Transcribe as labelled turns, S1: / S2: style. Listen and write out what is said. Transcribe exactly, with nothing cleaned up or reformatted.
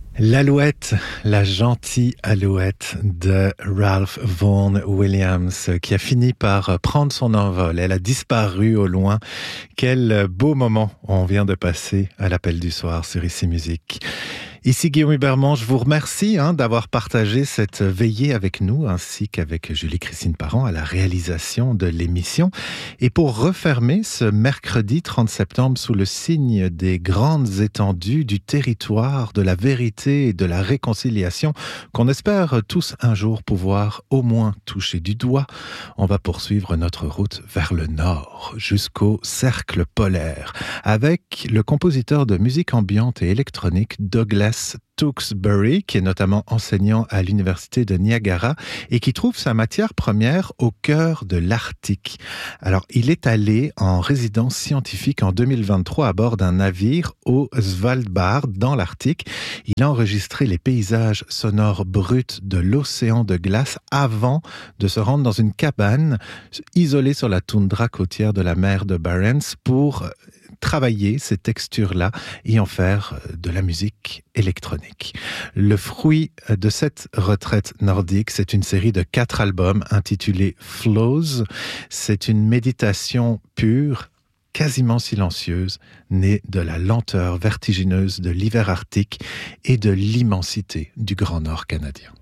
S1: L'alouette, la gentille alouette de Ralph Vaughan Williams qui a fini par prendre son envol. Elle a disparu au loin. Quel beau moment on vient de passer à l'appel du soir sur Ici Musique. Ici Guillaume Hubermont, je vous remercie hein, d'avoir partagé cette veillée avec nous, ainsi qu'avec Julie-Christine Parent à la réalisation de l'émission. Et pour refermer ce mercredi trente septembre sous le signe des grandes étendues du territoire, de la vérité et de la réconciliation, qu'on espère tous un jour pouvoir au moins toucher du doigt, on va poursuivre notre route vers le nord, jusqu'au cercle polaire, avec le compositeur de musique ambiante et électronique Douglas Tewksbury, qui est notamment enseignant à l'université de Niagara et qui trouve sa matière première au cœur de l'Arctique. Alors, il est allé en résidence scientifique en deux mille vingt-trois à bord d'un navire au Svalbard, dans l'Arctique. Il a enregistré les paysages sonores bruts de l'océan de glace avant de se rendre dans une cabane isolée sur la toundra côtière de la mer de Barents pour travailler ces textures-là et en faire de la musique électronique. Le fruit de cette retraite nordique, c'est une série de quatre albums intitulés Flows. C'est une méditation pure, quasiment silencieuse, née de la lenteur vertigineuse de l'hiver arctique et de l'immensité du Grand Nord canadien.